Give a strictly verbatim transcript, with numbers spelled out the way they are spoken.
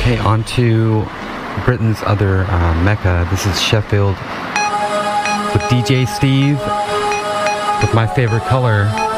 Okay, on to Britain's other uh, mecca. This is Sheffield with D J Steve with My Favorite Color.